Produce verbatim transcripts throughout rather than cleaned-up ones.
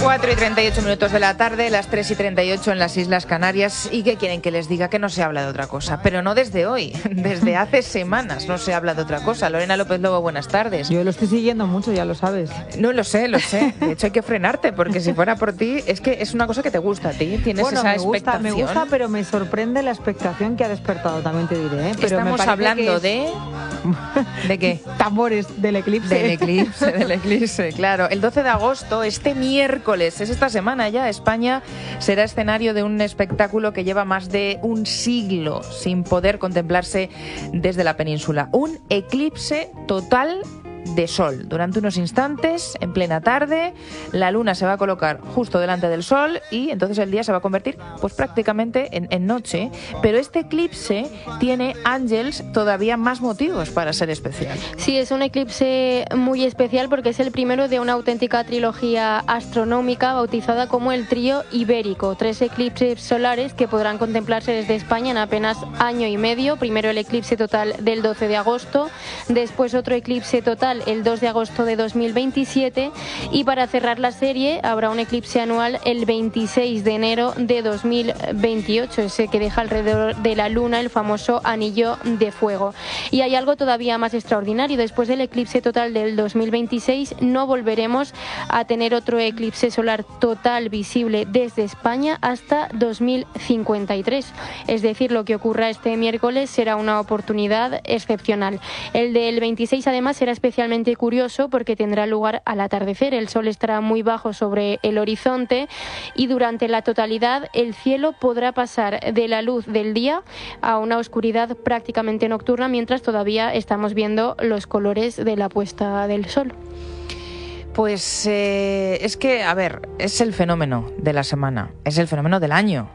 cuatro y treinta y ocho minutos de la tarde, las tres y treinta y ocho en las Islas Canarias. ¿Y qué quieren que les diga? Que no se habla de otra cosa. Pero no desde hoy, desde hace semanas no se habla de otra cosa. Lorena López Lobo, buenas tardes. Yo lo estoy siguiendo mucho, ya lo sabes. No, lo sé, lo sé. De hecho hay que frenarte, porque si fuera por ti, es que es una cosa que te gusta a ti. Tienes bueno, esa me gusta, expectación. me gusta, pero me sorprende la expectación que ha despertado, también te diré. ¿eh? Pero Estamos hablando es... de... ¿De qué? Tambores del eclipse. Del eclipse, del eclipse, claro. El doce de agosto, este miércoles, es esta semana ya, España será escenario de un espectáculo que lleva más de un siglo sin poder contemplarse desde la península. Un eclipse total de sol. Durante unos instantes, en plena tarde, la luna se va a colocar justo delante del sol y entonces el día se va a convertir pues prácticamente en, en noche. Pero este eclipse tiene, Ángels, todavía más motivos para ser especial. Sí, es un eclipse muy especial porque es el primero de una auténtica trilogía astronómica bautizada como el Trío Ibérico. Tres eclipses solares que podrán contemplarse desde España en apenas año y medio. Primero el eclipse total del doce de agosto, después otro eclipse total el dos de agosto de dos mil veintisiete y para cerrar la serie habrá un eclipse anual el veintiséis de enero de dos mil veintiocho, ese que deja alrededor de la luna el famoso anillo de fuego. Y hay algo todavía más extraordinario: después del eclipse total del dos mil veintiséis no volveremos a tener otro eclipse solar total visible desde España hasta dos mil cincuenta y tres. Es decir, lo que ocurra este miércoles será una oportunidad excepcional. El del veintiséis además será especialmente curioso porque tendrá lugar al atardecer. El sol estará muy bajo sobre el horizonte y durante la totalidad el cielo podrá pasar de la luz del día a una oscuridad prácticamente nocturna mientras todavía estamos viendo los colores de la puesta del sol. Pues eh, es que, a ver, es el fenómeno de la semana, es el fenómeno del año.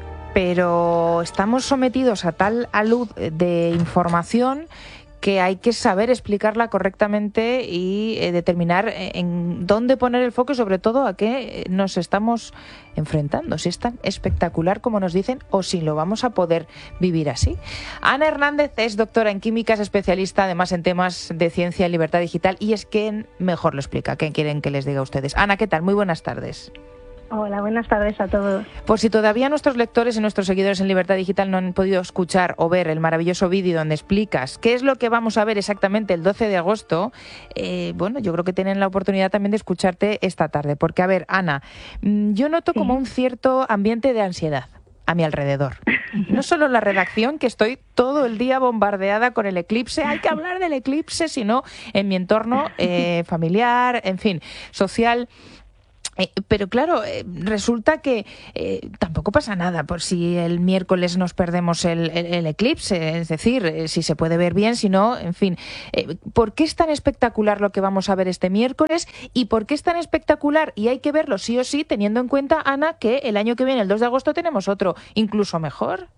Pero estamos sometidos a tal alud de información que hay que saber explicarla correctamente y eh, determinar en dónde poner el foco y sobre todo a qué nos estamos enfrentando, si es tan espectacular como nos dicen o si lo vamos a poder vivir así. Ana Hernández es doctora en química, es especialista además en temas de ciencia y libertad digital y es quien mejor lo explica. ¿Qué quieren que les diga a ustedes? Ana, ¿qué tal? Muy buenas tardes. Hola, buenas tardes a todos. Por si todavía nuestros lectores y nuestros seguidores en Libertad Digital no han podido escuchar o ver el maravilloso vídeo donde explicas qué es lo que vamos a ver exactamente el doce de agosto, eh, bueno, yo creo que tienen la oportunidad también de escucharte esta tarde. Porque, a ver, Ana, yo noto sí. como un cierto ambiente de ansiedad a mi alrededor. No solo la redacción, que estoy todo el día bombardeada con el eclipse, hay que hablar del eclipse, sino en mi entorno eh, familiar, en fin, social. Eh, pero claro, eh, resulta que eh, tampoco pasa nada por si el miércoles nos perdemos el, el, el eclipse, es decir, eh, si se puede ver bien, si no, en fin. Eh, ¿Por qué es tan espectacular lo que vamos a ver este miércoles? ¿Y por qué es tan espectacular? Y hay que verlo sí o sí, teniendo en cuenta, Ana, que el año que viene, el dos de agosto, tenemos otro, incluso mejor.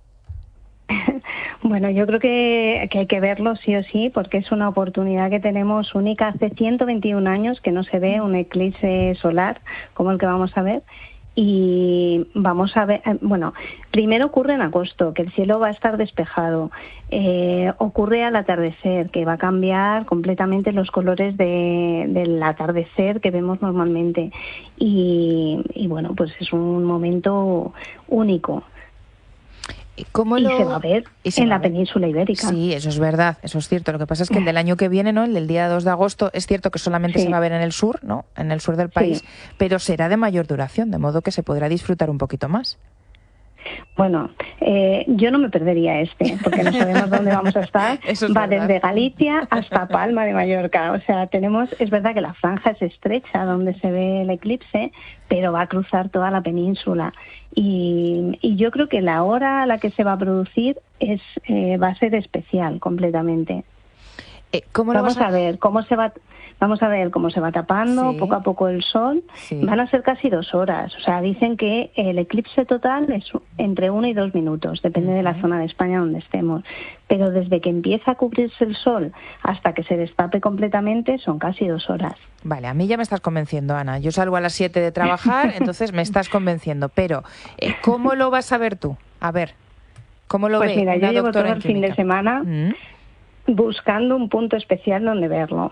Bueno, yo creo que, que hay que verlo sí o sí porque es una oportunidad que tenemos única. Hace ciento veintiún años que no se ve un eclipse solar como el que vamos a ver y vamos a ver, bueno, primero ocurre en agosto, que el cielo va a estar despejado, eh, ocurre al atardecer, que va a cambiar completamente los colores de, del atardecer que vemos normalmente y, y bueno, pues es un momento único. ¿Cómo y lo... se va a ver en la península ibérica. Sí, eso es verdad, eso es cierto. Lo que pasa es que el del año que viene, ¿no? El del día dos de agosto, es cierto que solamente sí. se va a ver en el sur, ¿no? En el sur del país, sí. pero será de mayor duración, de modo que se podrá disfrutar un poquito más. Bueno, eh, yo no me perdería este, porque no sabemos dónde vamos a estar. Es Va verdad. desde Galicia hasta Palma de Mallorca. O sea, tenemos, es verdad que la franja es estrecha donde se ve el eclipse, pero va a cruzar toda la península. Y, y yo creo que la hora a la que se va a producir es eh, va a ser especial completamente. Eh, ¿cómo lo vamos vas a... a ver cómo se va vamos a ver cómo se va tapando sí. poco a poco el sol. Sí. Van a ser casi dos horas. O sea, dicen que el eclipse total es entre uno y dos minutos, depende uh-huh. de la zona de España donde estemos. Pero desde que empieza a cubrirse el sol hasta que se destape completamente son casi dos horas. Vale, a mí ya me estás convenciendo, Ana. Yo salgo a las siete de trabajar, entonces me estás convenciendo. Pero, eh, ¿cómo lo vas a ver tú? A ver, ¿cómo lo pues ve mira, una yo llevo doctora todo el fin de semana... ¿Mm? buscando un punto especial donde verlo.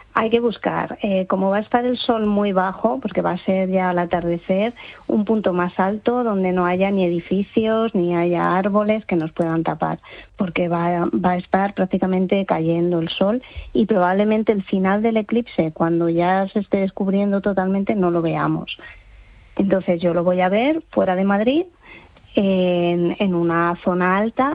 Hay que buscar, eh, como va a estar el sol muy bajo, porque va a ser ya al atardecer, un punto más alto donde no haya ni edificios ni haya árboles que nos puedan tapar, porque va, va a estar prácticamente cayendo el sol y probablemente el final del eclipse, cuando ya se esté descubriendo totalmente, no lo veamos. Entonces yo lo voy a ver fuera de Madrid, en, en una zona alta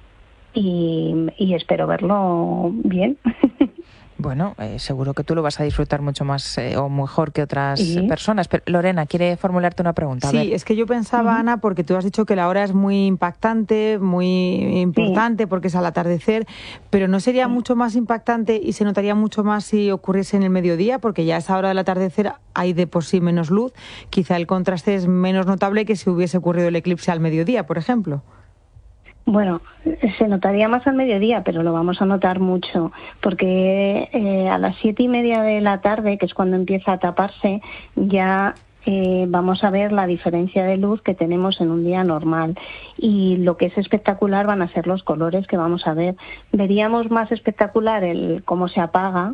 y, y espero verlo bien. Bueno, eh, seguro que tú lo vas a disfrutar mucho más eh, o mejor que otras Sí. personas. Pero Lorena, quiere formularte una pregunta. A Sí, ver. es que yo pensaba, Ujú. Ana, porque tú has dicho que la hora es muy impactante, muy importante, porque es al atardecer, pero ¿no sería Sí. mucho más impactante y se notaría mucho más si ocurriese en el mediodía? Porque ya a esa hora del atardecer hay de por sí menos luz. Quizá el contraste es menos notable que si hubiese ocurrido el eclipse al mediodía, por ejemplo. Bueno, se notaría más al mediodía, pero lo vamos a notar mucho, porque eh, a las siete y media de la tarde, que es cuando empieza a taparse, ya eh, vamos a ver la diferencia de luz que tenemos en un día normal. Y lo que es espectacular van a ser los colores que vamos a ver. Veríamos más espectacular el cómo se apaga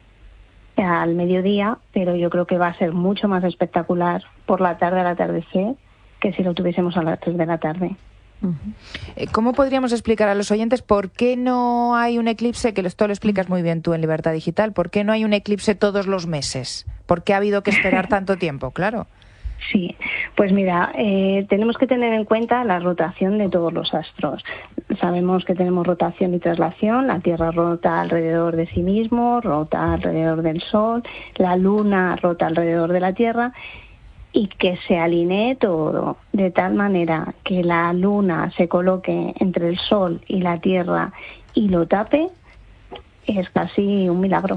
al mediodía, pero yo creo que va a ser mucho más espectacular por la tarde al atardecer que si lo tuviésemos a las tres de la tarde. Eh, ¿Cómo podríamos explicar a los oyentes por qué no hay un eclipse, que esto lo explicas muy bien tú en Libertad Digital, por qué no hay un eclipse todos los meses? ¿Por qué ha habido que esperar tanto tiempo? Claro. Sí, pues mira, eh, tenemos que tener en cuenta la rotación de todos los astros. Sabemos que tenemos rotación y traslación, la Tierra rota alrededor de sí mismo, rota alrededor del Sol, la Luna rota alrededor de la Tierra, y que se alinee todo de tal manera que la Luna se coloque entre el Sol y la Tierra y lo tape, es casi un milagro.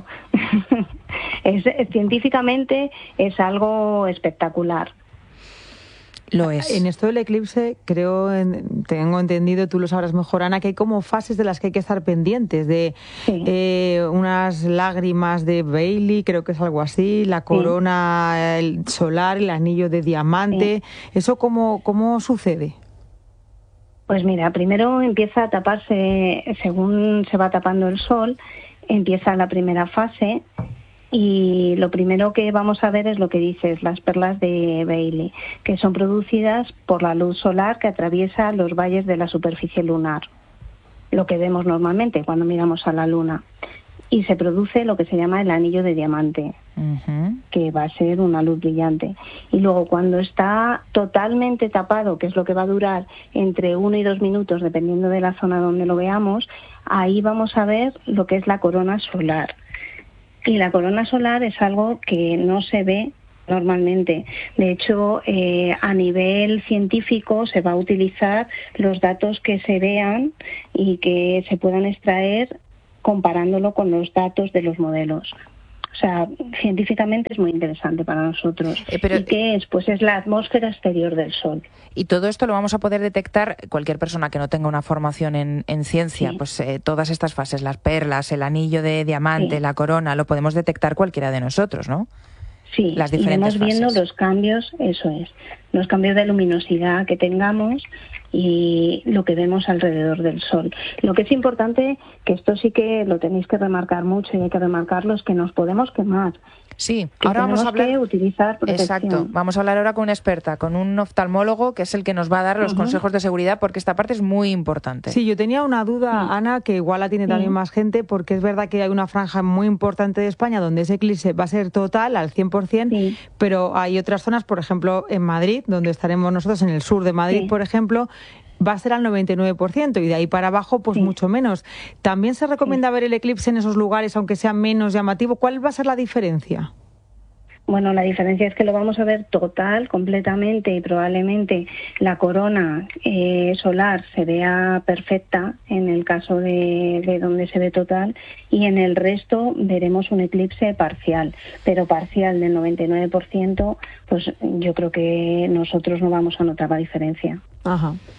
es, científicamente es algo espectacular. Lo es. En esto del eclipse, creo, en- tengo entendido, tú lo sabrás mejor, Ana, que hay como fases de las que hay que estar pendientes, de Sí. eh, unas lágrimas de Bailey, creo que es algo así, la corona el solar, el anillo de diamante. ¿Eso cómo, cómo sucede? Pues mira, primero empieza a taparse, según se va tapando el sol, empieza la primera fase y lo primero que vamos a ver es lo que dices, las perlas de Bailey, que son producidas por la luz solar que atraviesa los valles de la superficie lunar, lo que vemos normalmente cuando miramos a la luna. Y se produce lo que se llama el anillo de diamante, Ujú. que va a ser una luz brillante. Y luego cuando está totalmente tapado, que es lo que va a durar entre uno y dos minutos, dependiendo de la zona donde lo veamos, ahí vamos a ver lo que es la corona solar. Y la corona solar es algo que no se ve normalmente. De hecho, eh, a nivel científico se va a utilizar los datos que se vean y que se puedan extraer comparándolo con los datos de los modelos. O sea, científicamente es muy interesante para nosotros. Eh, pero- ¿Y qué es? Pues es la atmósfera exterior del Sol. Y todo esto lo vamos a poder detectar cualquier persona que no tenga una formación en, en ciencia. Sí. Pues eh, todas estas fases, las perlas, el anillo de diamante, Sí. la corona, lo podemos detectar cualquiera de nosotros, ¿no? Sí, Las diferentes iremos viendo fases. los cambios, eso es, los cambios de luminosidad que tengamos y lo que vemos alrededor del Sol. Lo que es importante, que esto sí que lo tenéis que remarcar mucho y hay que remarcarlo, es que nos podemos quemar. Sí, Que ahora vamos a tenemos hablar. que utilizar protección. Exacto, vamos a hablar ahora con una experta, con un oftalmólogo que es el que nos va a dar los Ujú. consejos de seguridad, porque esta parte es muy importante. Sí, yo tenía una duda, Sí. Ana, que igual la tiene Sí. también más gente, porque es verdad que hay una franja muy importante de España donde ese eclipse va a ser total, al cien por ciento, Sí. pero hay otras zonas, por ejemplo, en Madrid, donde estaremos nosotros, en el sur de Madrid, Sí. por ejemplo, va a ser al noventa y nueve por ciento y de ahí para abajo, pues Sí. mucho menos. ¿También se recomienda ver el eclipse en esos lugares, aunque sea menos llamativo? ¿Cuál va a ser la diferencia? Bueno, la diferencia es que lo vamos a ver total, completamente, y probablemente la corona eh, solar se vea perfecta en el caso de, de donde se ve total, y en el resto veremos un eclipse parcial, pero parcial del noventa y nueve por ciento, pues yo creo que nosotros no vamos a notar la diferencia. Ajá.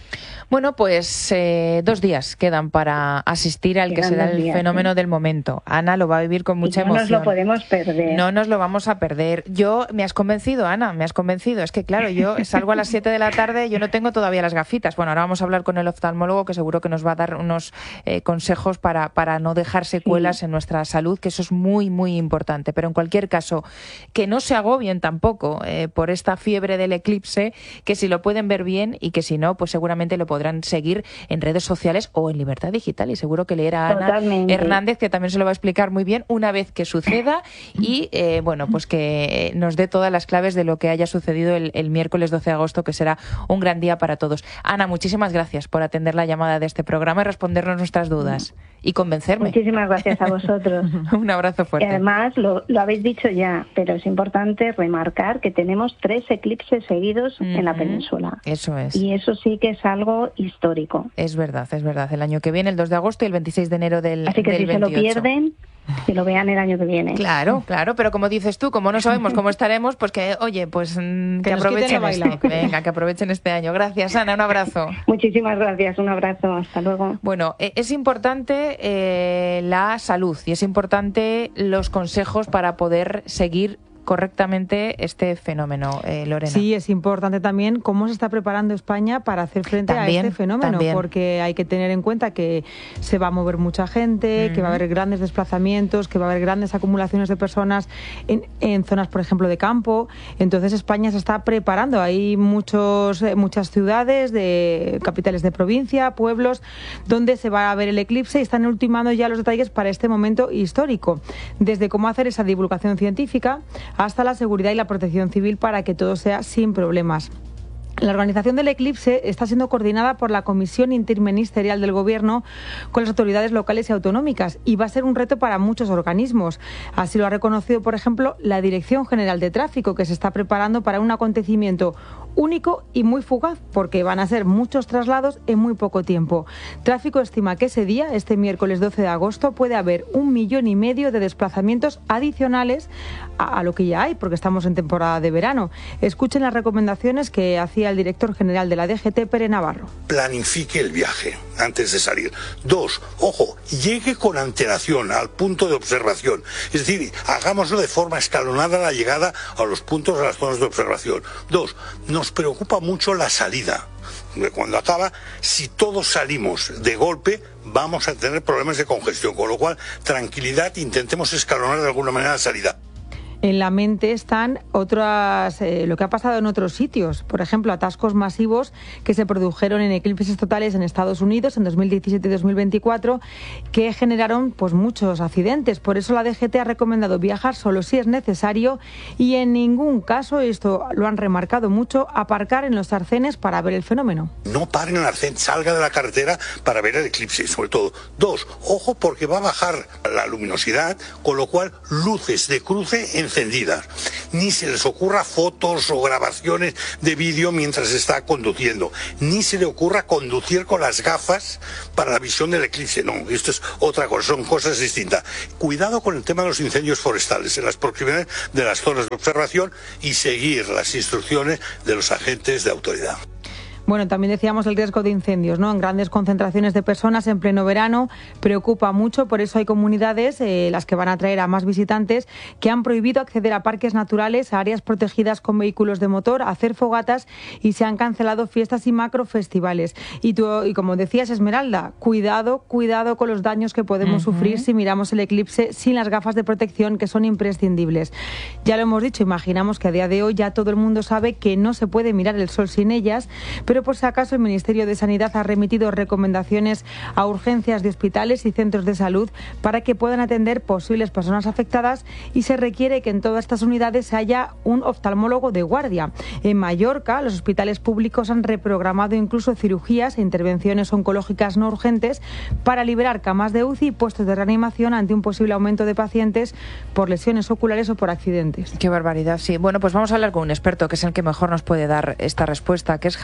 Bueno, pues eh, dos días quedan para asistir al quedan que será el días, fenómeno ¿sí? del momento. Ana lo va a vivir con mucha y no emoción. No nos lo podemos perder. No nos lo vamos a perder. Yo, me has convencido, Ana, me has convencido. Es que claro, yo salgo a las siete de la tarde, yo no tengo todavía las gafitas. Bueno, ahora vamos a hablar con el oftalmólogo que seguro que nos va a dar unos eh, consejos para, para no dejar secuelas sí. en nuestra salud, que eso es muy, muy importante. Pero en cualquier caso, que no se agobien tampoco eh, por esta fiebre del eclipse, que si lo pueden ver bien y que si no, pues seguramente lo podrán seguir en redes sociales o en Libertad Digital, y seguro que leerá a Ana Totalmente. Hernández, que también se lo va a explicar muy bien una vez que suceda y eh, bueno, pues que nos dé todas las claves de lo que haya sucedido el, el miércoles doce de agosto, que será un gran día para todos. Ana, muchísimas gracias por atender la llamada de este programa y respondernos nuestras dudas y convencerme. Muchísimas gracias a vosotros. Un abrazo fuerte. Y además, lo, lo habéis dicho ya, pero es importante remarcar que tenemos tres eclipses seguidos mm-hmm. en la península. Eso es. Y eso sí que es algo histórico. Es verdad, es verdad. El año que viene, el dos de agosto y el veintiséis de enero del Así que del si veintiocho. Se lo pierden, que lo vean el año que viene. Claro, claro, pero como dices tú, como no sabemos cómo estaremos, pues que, oye, pues que, que aprovechen este, venga, que aprovechen este año. Gracias, Ana, un abrazo. Muchísimas gracias, un abrazo, hasta luego. Bueno, es importante eh, la salud y es importante los consejos para poder seguir correctamente este fenómeno, eh, Lorena. Sí, es importante también cómo se está preparando España para hacer frente también, a este fenómeno, también. porque hay que tener en cuenta que se va a mover mucha gente, mm. que va a haber grandes desplazamientos, que va a haber grandes acumulaciones de personas en, en zonas, por ejemplo, de campo. Entonces España se está preparando. Hay muchos, muchas ciudades, de capitales de provincia, pueblos, donde se va a ver el eclipse y están ultimando ya los detalles para este momento histórico. Desde cómo hacer esa divulgación científica hasta la seguridad y la protección civil para que todo sea sin problemas. La organización del eclipse está siendo coordinada por la Comisión Interministerial del Gobierno con las autoridades locales y autonómicas y va a ser un reto para muchos organismos. Así lo ha reconocido, por ejemplo, la Dirección General de Tráfico, que se está preparando para un acontecimiento único y muy fugaz, porque van a ser muchos traslados en muy poco tiempo. Tráfico estima que ese día, este miércoles doce de agosto, puede haber un millón y medio de desplazamientos adicionales a, a lo que ya hay, porque estamos en temporada de verano. Escuchen las recomendaciones que hacía el director general de la D G T, Pere Navarro. Planifique el viaje antes de salir. Dos, ojo, llegue con antelación al punto de observación. Es decir, hagámoslo de forma escalonada la llegada a los puntos, a las zonas de observación. Dos, nos preocupa mucho la salida. Cuando acaba, si todos salimos de golpe, vamos a tener problemas de congestión, con lo cual, tranquilidad, intentemos escalonar de alguna manera la salida. En la mente están otras, eh, lo que ha pasado en otros sitios, por ejemplo, atascos masivos que se produjeron en eclipses totales en Estados Unidos en dos mil diecisiete y dos mil veinticuatro, que generaron pues muchos accidentes. Por eso la D G T ha recomendado viajar solo si es necesario y en ningún caso, esto lo han remarcado mucho, aparcar en los arcenes para ver el fenómeno. No pare en el arcén, salga de la carretera para ver el eclipse, sobre todo. Dos, ojo porque va a bajar la luminosidad, con lo cual luces de cruce en encendidas. Ni se les ocurra fotos o grabaciones de vídeo mientras está conduciendo. Ni se le ocurra conducir con las gafas para la visión del eclipse. No, esto es otra cosa, son cosas distintas. Cuidado con el tema de los incendios forestales en las proximidades de las zonas de observación y seguir las instrucciones de los agentes de autoridad. Bueno, también decíamos el riesgo de incendios, ¿no? En grandes concentraciones de personas en pleno verano preocupa mucho, por eso hay comunidades, eh, las que van a atraer a más visitantes, que han prohibido acceder a parques naturales, a áreas protegidas con vehículos de motor, a hacer fogatas y se han cancelado fiestas y macrofestivales. Y, tú, y como decías, Esmeralda, cuidado, cuidado con los daños que podemos uh-huh. sufrir si miramos el eclipse sin las gafas de protección, que son imprescindibles. Ya lo hemos dicho, imaginamos que a día de hoy ya todo el mundo sabe que no se puede mirar el sol sin ellas, pero por si acaso el Ministerio de Sanidad ha remitido recomendaciones a urgencias de hospitales y centros de salud para que puedan atender posibles personas afectadas y se requiere que en todas estas unidades haya un oftalmólogo de guardia. En Mallorca, los hospitales públicos han reprogramado incluso cirugías e intervenciones oncológicas no urgentes para liberar camas de U C I y puestos de reanimación ante un posible aumento de pacientes por lesiones oculares o por accidentes. Qué barbaridad, sí. Bueno, pues vamos a hablar con un experto que es el que mejor nos puede dar esta respuesta, que es Javier Hurtado,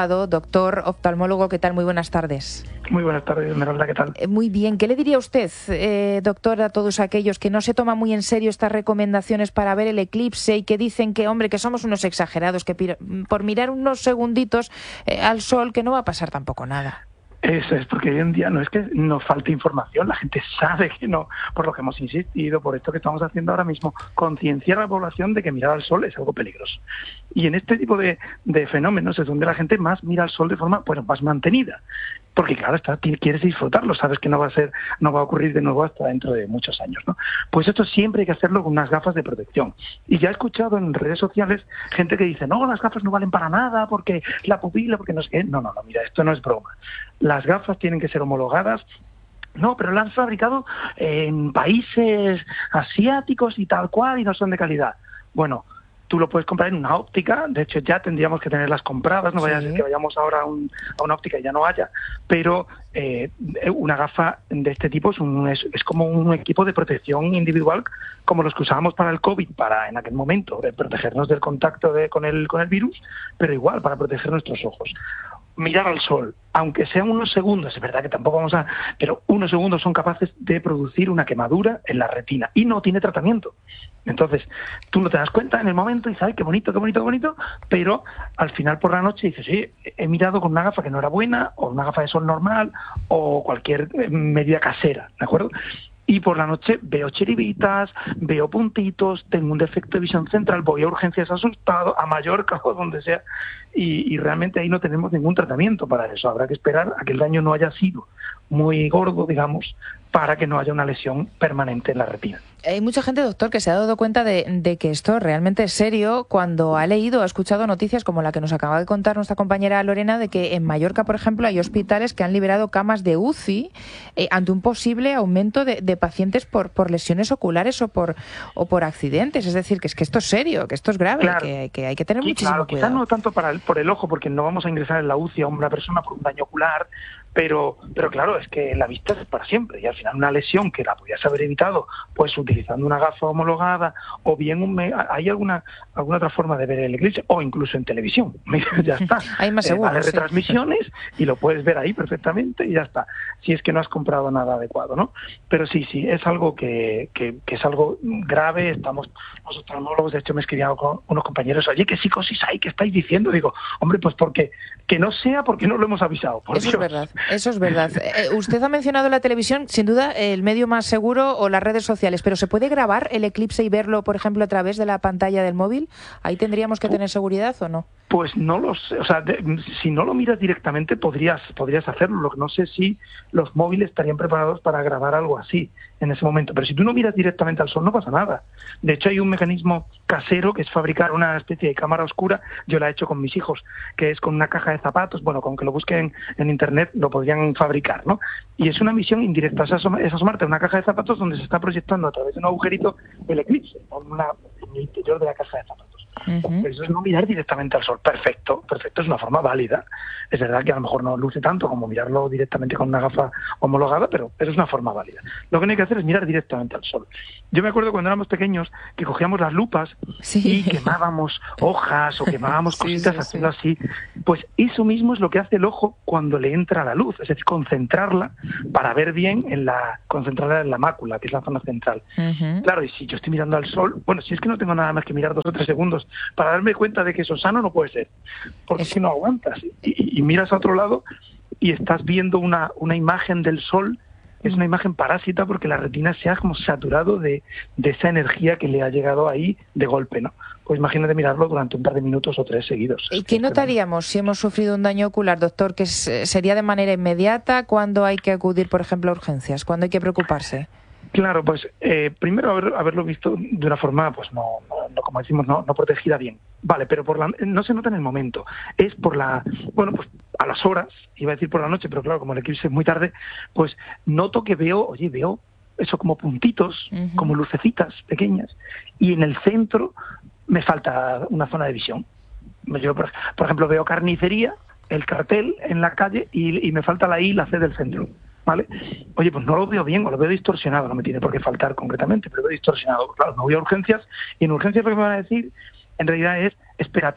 Hurtado, doctor oftalmólogo. ¿Qué tal? Muy buenas tardes. Muy buenas tardes, Esmeralda, ¿qué tal? Muy bien. ¿Qué le diría usted, eh, doctor, a todos aquellos que no se toman muy en serio estas recomendaciones para ver el eclipse y que dicen que, hombre, que somos unos exagerados, que por mirar unos segunditos eh, al sol, que no va a pasar tampoco nada? Eso es, porque hoy en día no es que nos falte información, la gente sabe que no, por lo que hemos insistido, por esto que estamos haciendo ahora mismo, concienciar a la población de que mirar al sol es algo peligroso. Y en este tipo de, de fenómenos es donde la gente más mira al sol de forma, bueno, más mantenida. Porque claro, está, quieres disfrutarlo, sabes que no va a ser, no va a ocurrir de nuevo hasta dentro de muchos años, ¿no? Pues esto siempre hay que hacerlo con unas gafas de protección. Y ya he escuchado en redes sociales gente que dice, no, las gafas no valen para nada, porque la pupila, porque no sé qué. No, no, no, mira, esto no es broma. Las gafas tienen que ser homologadas. No, pero las han fabricado en países asiáticos y tal cual y no son de calidad. Bueno, tú lo puedes comprar en una óptica, de hecho ya tendríamos que tenerlas compradas, no vaya a ser que vayamos ahora a, un, a una óptica y ya no haya, pero eh, una gafa de este tipo es, un, es, es como un equipo de protección individual, como los que usábamos para el COVID, para en aquel momento de protegernos del contacto de, con, el, con el virus, pero igual para proteger nuestros ojos. Mirar al sol, aunque sean unos segundos, es verdad que tampoco vamos a... pero unos segundos son capaces de producir una quemadura en la retina y no tiene tratamiento. Entonces, tú no te das cuenta en el momento y sabes qué bonito, qué bonito, qué bonito, pero al final por la noche dices, sí, he mirado con una gafa que no era buena, o una gafa de sol normal, o cualquier medida casera, ¿de acuerdo? Y por la noche veo chiribitas, veo puntitos, tengo un defecto de visión central, voy a urgencias asustado, a Mallorca o donde sea, y, y realmente ahí no tenemos ningún tratamiento para eso. Habrá que esperar a que el daño no haya sido muy gordo, digamos, para que no haya una lesión permanente en la retina. Hay mucha gente, doctor, que se ha dado cuenta de, de que esto realmente es serio cuando ha leído, ha escuchado noticias como la que nos acaba de contar nuestra compañera Lorena, de que en Mallorca, por ejemplo, hay hospitales que han liberado camas de U C I eh, ante un posible aumento de, de pacientes por, por lesiones oculares o por o por accidentes. Es decir, que es que esto es serio, que esto es grave, claro, que, que hay que tener sí, muchísimo claro, cuidado. Quizás no tanto para el, por el ojo, porque no vamos a ingresar en la U C I a una persona por un daño ocular, pero pero claro, es que la vista es para siempre y al final una lesión que la podías haber evitado pues utilizando una gafa homologada o bien un me hay alguna alguna otra forma de ver el eclipse o incluso en televisión. Ya está. Hay más seguro, eh, vale, sí. retransmisiones y lo puedes ver ahí perfectamente y ya está. Si es que no has comprado nada adecuado, ¿no? Pero sí, sí, es algo que, que, que es algo grave. Estamos los oftalmólogos, de hecho me escribían con unos compañeros, oye, ¿qué psicosis hay? ¿Qué estáis diciendo? Digo, hombre, pues porque que no sea porque no lo hemos avisado. Por Eso Dios. es verdad, eso es verdad. Eh, usted ha mencionado la televisión, sin duda el medio más seguro o las redes sociales, pero ¿se puede grabar el eclipse y verlo, por ejemplo, a través de la pantalla del móvil? ¿Ahí tendríamos que tener seguridad o no? Pues no lo sé, o sea, de, si no lo miras directamente podrías podrías hacerlo, lo que no sé si los móviles estarían preparados para grabar algo así en ese momento, pero si tú no miras directamente al sol no pasa nada. De hecho hay un mecanismo casero que es fabricar una especie de cámara oscura, yo la he hecho con mis hijos, que es con una caja de zapatos, bueno, con que lo busquen en internet lo podrían fabricar, ¿no? Y es una visión indirecta, es, asom es asomarte a una caja de zapatos donde se está proyectando a través de un agujerito el eclipse, en, una, en el interior de la caja de zapatos. Uh-huh. Eso es no mirar directamente al sol. Perfecto, perfecto, es una forma válida. Es verdad que a lo mejor no luce tanto como mirarlo directamente con una gafa homologada, pero, pero es una forma válida. Lo que no hay que hacer es mirar directamente al sol. Yo me acuerdo cuando éramos pequeños que cogíamos las lupas sí. y quemábamos hojas o quemábamos sí, cositas sí, haciendo sí. así. Pues eso mismo es lo que hace el ojo cuando le entra la luz, es decir, concentrarla para ver bien, en la concentrarla en la mácula, que es la zona central. Uh-huh. Claro, y si yo estoy mirando al sol, bueno, si es que no tengo nada más que mirar dos o tres segundos para darme cuenta de que eso sano no puede ser, porque si no aguantas y, y, y miras a otro lado y estás viendo una, una imagen del sol, es una imagen parásita porque la retina se ha como saturado de, de esa energía que le ha llegado ahí de golpe, ¿no? Pues imagínate mirarlo durante un par de minutos o tres seguidos. ¿Y qué notaríamos si hemos sufrido un daño ocular, doctor? ¿Que sería de manera inmediata? ¿Cuándo hay que acudir, por ejemplo, a urgencias? ¿Cuándo hay que preocuparse? Claro, pues eh, primero haber, haberlo visto de una forma, pues no, no como decimos, no, no protegida bien. Vale, pero por la, no se nota en el momento. Es por la, bueno, pues a las horas, iba a decir por la noche, pero claro, como el eclipse es muy tarde, pues noto que veo, oye, veo eso como puntitos, uh-huh. como lucecitas pequeñas, y en el centro me falta una zona de visión. Yo, por, por ejemplo, veo carnicería, el cartel en la calle, y, y me falta la I y la C del centro. ¿Vale? Oye, pues no lo veo bien o lo veo distorsionado, no me tiene por qué faltar concretamente, pero lo veo distorsionado. Claro, no voy a urgencias y en urgencias lo que me van a decir en realidad es espérate,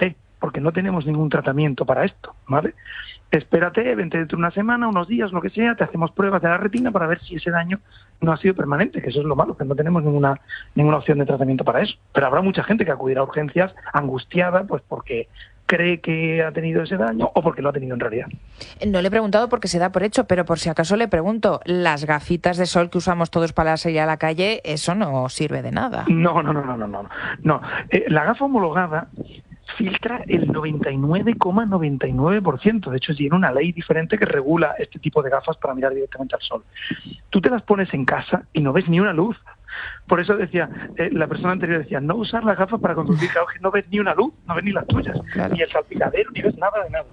porque no tenemos ningún tratamiento para esto, ¿vale? Espérate, vente dentro de una semana, unos días, lo que sea, te hacemos pruebas de la retina para ver si ese daño no ha sido permanente, que eso es lo malo, que no tenemos ninguna ninguna opción de tratamiento para eso. Pero habrá mucha gente que acudirá a urgencias angustiada, pues porque cree que ha tenido ese daño o porque lo ha tenido en realidad. No le he preguntado porque se da por hecho, pero por si acaso le pregunto, las gafitas de sol que usamos todos para salir a la calle, eso no sirve de nada. No, no, no, no, no, no. no. Eh, la gafa homologada filtra el noventa y nueve coma noventa y nueve por ciento. De hecho, tiene una ley diferente que regula este tipo de gafas para mirar directamente al sol. Tú te las pones en casa y no ves ni una luz. Por eso decía, eh, la persona anterior decía, no usar las gafas para conducir, claro que no ves ni una luz, no ves ni las tuyas, claro. Ni el salpicadero, ni ves nada de nada.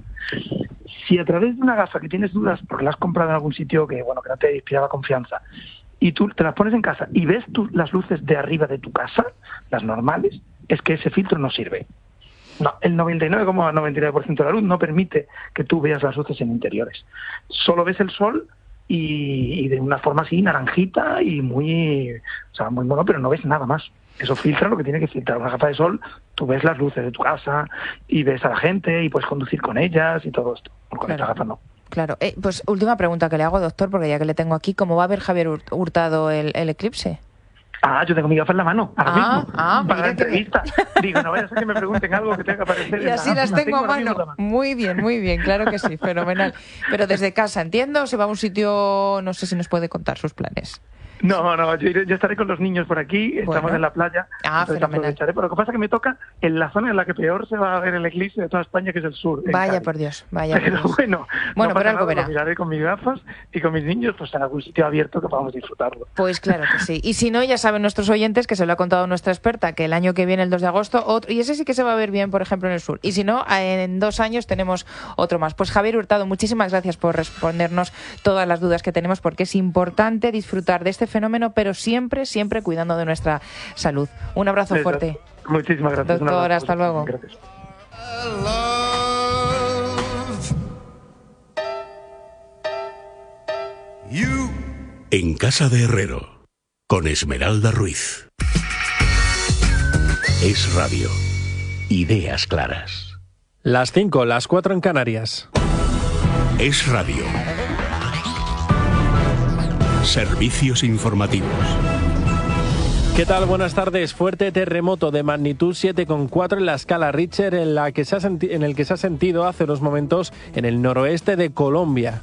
Si a través de una gafa que tienes dudas, porque la has comprado en algún sitio que, bueno, que no te inspiraba confianza, y tú te las pones en casa y ves tú las luces de arriba de tu casa, las normales, es que ese filtro no sirve. No, el noventa y nueve coma noventa y nueve por ciento de la luz no permite que tú veas las luces en interiores. Solo ves el sol y, y de una forma así, naranjita y muy, o sea, muy mono, pero no ves nada más. Eso filtra lo que tiene que filtrar. Una gafa de sol, tú ves las luces de tu casa y ves a la gente y puedes conducir con ellas y todo esto. Con claro. Esta gafa no. Claro. Eh, pues última pregunta que le hago, doctor, porque ya que le tengo aquí, ¿cómo va a ver Javier Hurtado el, el eclipse? Ah, yo tengo mi gafa en la mano, ahora ah, mismo, ah, para la entrevista. Que... Digo, no vaya a ser que me pregunten algo que tenga que aparecer. Y así la... las tengo a mano. mano. Muy bien, muy bien, claro que sí, fenomenal. Pero desde casa, entiendo, se va a un sitio, no sé si nos puede contar sus planes. No, no, yo, iré, yo estaré con los niños por aquí, estamos bueno. en la playa, ah, aprovecharé, pero lo que pasa es que me toca en la zona en la que peor se va a ver el eclipse de toda España, que es el sur. Vaya por Dios, vaya por pero Dios. bueno, bueno no pero algo nada, verá. Lo miraré con mis gafas y con mis niños pues en algún sitio abierto que podamos disfrutarlo. Pues claro que sí. Y si no, ya saben nuestros oyentes, que se lo ha contado nuestra experta, que el año que viene, el dos de agosto, otro, y ese sí que se va a ver bien, por ejemplo, en el sur. Y si no, en dos años tenemos otro más. Pues Javier Hurtado, muchísimas gracias por respondernos todas las dudas que tenemos, porque es importante disfrutar de este fenómeno, pero sí siempre, siempre cuidando de nuestra salud. Un abrazo Exacto. fuerte. Muchísimas gracias. Doctor, hasta luego. Gracias. En Casa de Herrero, con Esmeralda Ruiz. Es Radio. Ideas claras. Las cinco, las cuatro en Canarias. Es Radio. Servicios informativos. ¿Qué tal? Buenas tardes. Fuerte terremoto de magnitud siete coma cuatro en la escala Richter, en, la que se ha senti- en el que se ha sentido hace unos momentos en el noroeste de Colombia.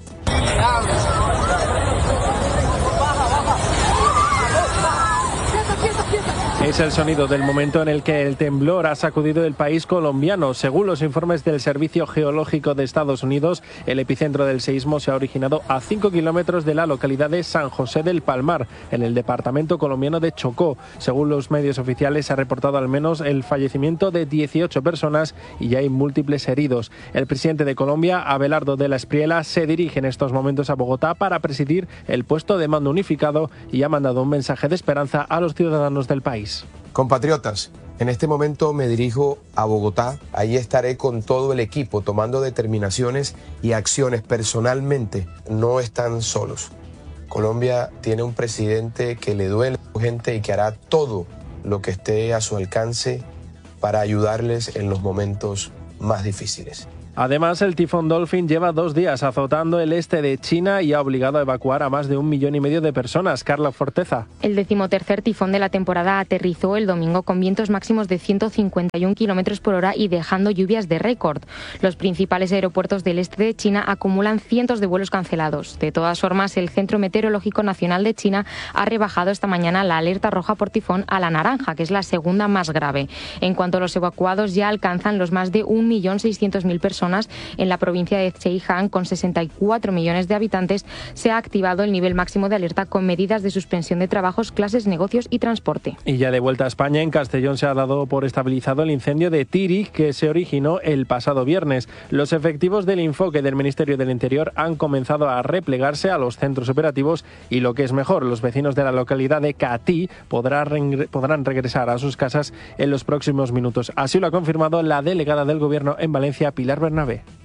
Es el sonido del momento en el que el temblor ha sacudido el país colombiano. Según los informes del Servicio Geológico de Estados Unidos, el epicentro del seísmo se ha originado a cinco kilómetros de la localidad de San José del Palmar, en el departamento colombiano de Chocó. Según los medios oficiales, se ha reportado al menos el fallecimiento de dieciocho personas y ya hay múltiples heridos. El presidente de Colombia, Abelardo de la Espriella, se dirige en estos momentos a Bogotá para presidir el puesto de mando unificado y ha mandado un mensaje de esperanza a los ciudadanos del país. Compatriotas, en este momento me dirijo a Bogotá. Allí estaré con todo el equipo tomando determinaciones y acciones personalmente. No están solos. Colombia tiene un presidente que le duele a su gente y que hará todo lo que esté a su alcance para ayudarles en los momentos más difíciles. Además, el tifón Dolphin lleva dos días azotando el este de China y ha obligado a evacuar a más de un millón y medio de personas. Carla Forteza. El decimotercer tifón de la temporada aterrizó el domingo con vientos máximos de ciento cincuenta y un kilómetros por hora y dejando lluvias de récord. Los principales aeropuertos del este de China acumulan cientos de vuelos cancelados. De todas formas, el Centro Meteorológico Nacional de China ha rebajado esta mañana la alerta roja por tifón a la naranja, que es la segunda más grave. En cuanto a los evacuados, ya alcanzan los más de un millón seiscientas mil personas. En la provincia de Zhejiang, con sesenta y cuatro millones de habitantes, se ha activado el nivel máximo de alerta con medidas de suspensión de trabajos, clases, negocios y transporte. Y ya de vuelta a España, en Castellón se ha dado por estabilizado el incendio de Tiri, que se originó el pasado viernes. Los efectivos del Infoque del Ministerio del Interior han comenzado a replegarse a los centros operativos y, lo que es mejor, los vecinos de la localidad de Catí podrán, podrán regresar a sus casas en los próximos minutos. Así lo ha confirmado la delegada del Gobierno en Valencia, Pilar Bernabé.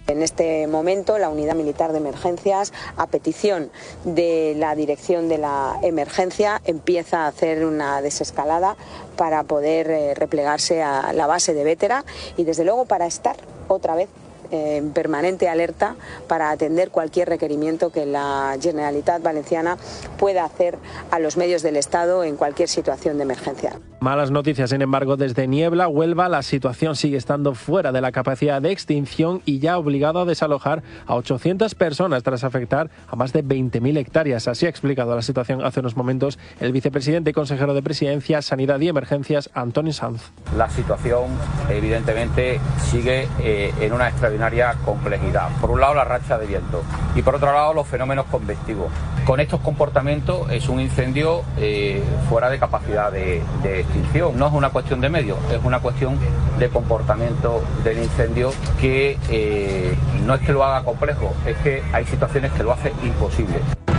En este momento, la Unidad Militar de Emergencias, a petición de la Dirección de la Emergencia, empieza a hacer una desescalada para poder eh, replegarse a la base de Bétera y, desde luego, para estar otra vez en permanente alerta para atender cualquier requerimiento que la Generalitat Valenciana pueda hacer a los medios del Estado en cualquier situación de emergencia. Malas noticias, sin embargo, desde Niebla, Huelva, la situación sigue estando fuera de la capacidad de extinción y ya ha obligado a desalojar a ochocientas personas tras afectar a más de veinte mil hectáreas. Así ha explicado la situación hace unos momentos el vicepresidente y consejero de Presidencia, Sanidad y Emergencias, Antonio Sanz. La situación, evidentemente, sigue eh, en una extraordinaria complejidad. Por un lado, la racha de viento y, por otro lado, los fenómenos convectivos. Con estos comportamientos es un incendio eh, fuera de capacidad de, de extinción. No es una cuestión de medios, es una cuestión de comportamiento del incendio que eh, no es que lo haga complejo, es que hay situaciones que lo hacen imposible.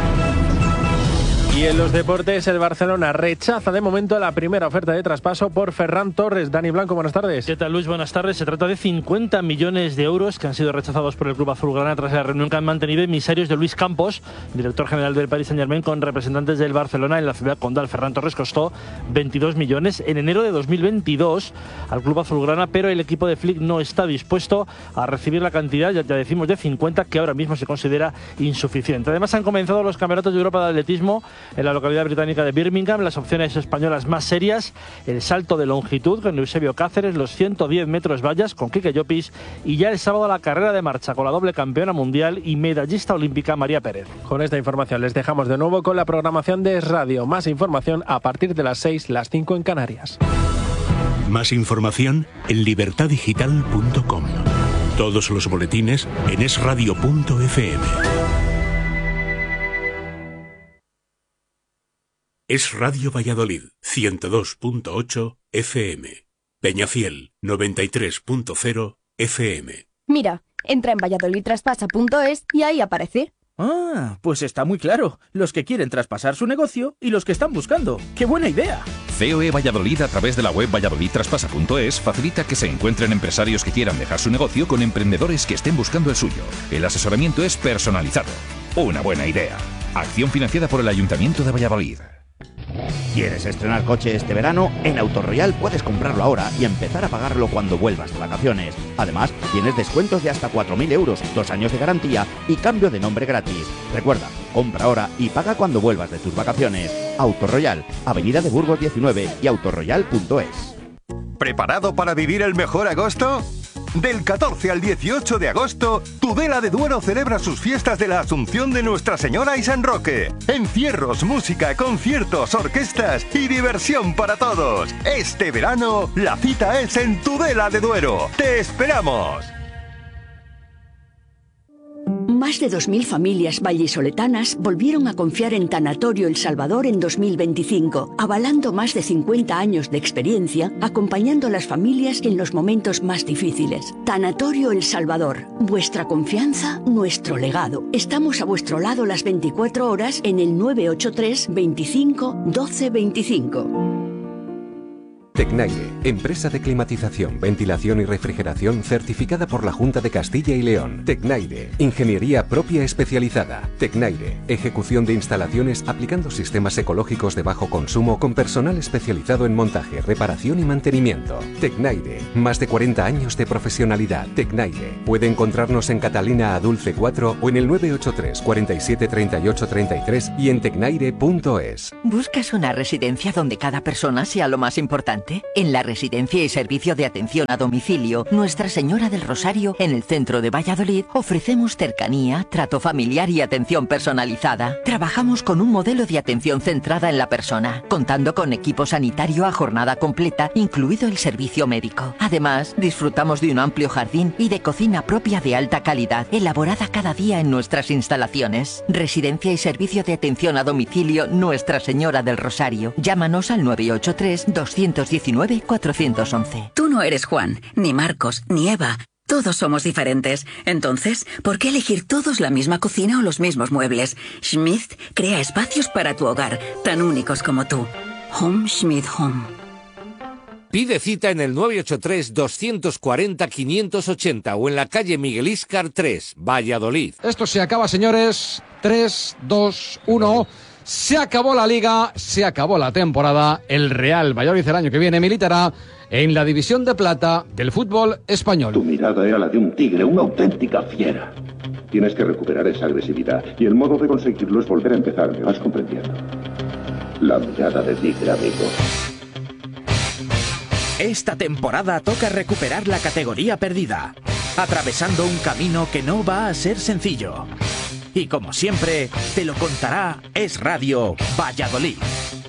Y en los deportes, el Barcelona rechaza de momento la primera oferta de traspaso por Ferran Torres. Dani Blanco, buenas tardes. ¿Qué tal, Luis? Buenas tardes. Se trata de cincuenta millones de euros que han sido rechazados por el club azulgrana tras la reunión que han mantenido emisarios de Luis Campos, director general del Paris Saint-Germain, con representantes del Barcelona en la ciudad condal. Ferran Torres costó veintidós millones en enero de dos mil veintidós al club azulgrana, pero el equipo de Flick no está dispuesto a recibir la cantidad, ya, ya decimos, de cincuenta, que ahora mismo se considera insuficiente. Además, han comenzado los campeonatos de Europa de atletismo en la localidad británica de Birmingham. Las opciones españolas más serias: el salto de longitud con Eusebio Cáceres, los ciento diez metros vallas con Quique Llopis y ya el sábado la carrera de marcha con la doble campeona mundial y medallista olímpica María Pérez. Con esta información les dejamos de nuevo con la programación de Es Radio. Más información a partir de las seis, las cinco en Canarias. Más información en libertad digital punto com. Todos los boletines en es radio punto efe eme. Es Radio Valladolid, ciento dos punto ocho efe eme. Peñafiel, noventa y tres punto cero efe eme. Mira, entra en valladolid traspasa punto es y ahí aparece. Ah, pues está muy claro. Los que quieren traspasar su negocio y los que están buscando. ¡Qué buena idea! C O E Valladolid, a través de la web valladolid traspasa punto es, facilita que se encuentren empresarios que quieran dejar su negocio con emprendedores que estén buscando el suyo. El asesoramiento es personalizado. Una buena idea. Acción financiada por el Ayuntamiento de Valladolid. ¿Quieres estrenar coche este verano? En Autoroyal puedes comprarlo ahora y empezar a pagarlo cuando vuelvas de vacaciones. Además, tienes descuentos de hasta cuatro mil euros, dos años de garantía y cambio de nombre gratis. Recuerda, compra ahora y paga cuando vuelvas de tus vacaciones. Autoroyal, Avenida de Burgos diecinueve y autoroyal punto es. ¿Preparado para vivir el mejor agosto? Del catorce al dieciocho de agosto, Tudela de Duero celebra sus fiestas de la Asunción de Nuestra Señora y San Roque. Encierros, música, conciertos, orquestas y diversión para todos. Este verano, la cita es en Tudela de Duero. ¡Te esperamos! Más de dos mil familias vallisoletanas volvieron a confiar en Tanatorio El Salvador en dos mil veinticinco, avalando más de cincuenta años de experiencia, acompañando a las familias en los momentos más difíciles. Tanatorio El Salvador, vuestra confianza, nuestro legado. Estamos a vuestro lado las veinticuatro horas en el nueve ocho tres, veinticinco, doce veinticinco. Tecnaire, empresa de climatización, ventilación y refrigeración certificada por la Junta de Castilla y León. Tecnaire, ingeniería propia especializada. Tecnaire, ejecución de instalaciones aplicando sistemas ecológicos de bajo consumo con personal especializado en montaje, reparación y mantenimiento. Tecnaire, más de cuarenta años de profesionalidad. Tecnaire, puede encontrarnos en Catalina Adulce cuatro o en el nueve ocho tres, cuarenta y siete, treinta y ocho, treinta y tres y en tecnaire punto es. ¿Buscas una residencia donde cada persona sea lo más importante? En la Residencia y Servicio de Atención a Domicilio Nuestra Señora del Rosario, en el centro de Valladolid, ofrecemos cercanía, trato familiar y atención personalizada. Trabajamos con un modelo de atención centrada en la persona, contando con equipo sanitario a jornada completa, incluido el servicio médico. Además, disfrutamos de un amplio jardín y de cocina propia de alta calidad, elaborada cada día en nuestras instalaciones. Residencia y Servicio de Atención a Domicilio Nuestra Señora del Rosario. Llámanos al nueve ocho tres, dos diecinueve, cuatrocientos once. Tú no eres Juan, ni Marcos, ni Eva. Todos somos diferentes. Entonces, ¿por qué elegir todos la misma cocina o los mismos muebles? Schmidt crea espacios para tu hogar, tan únicos como tú. Home Schmidt Home. Pide cita en el nueve ocho tres, dos cuatro cero, cinco ocho cero o en la calle Miguel Íscar tres, Valladolid. Esto se acaba, señores. tres, dos, uno. Se acabó la liga, se acabó la temporada. El Real Valladolid el año que viene militará en la división de plata del fútbol español. Tu mirada era la de un tigre, una auténtica fiera. Tienes que recuperar esa agresividad y el modo de conseguirlo es volver a empezar, ¿me vas comprendiendo? La mirada de tigre, amigo. Esta temporada toca recuperar la categoría perdida, atravesando un camino que no va a ser sencillo. Y como siempre, te lo contará Es Radio Valladolid.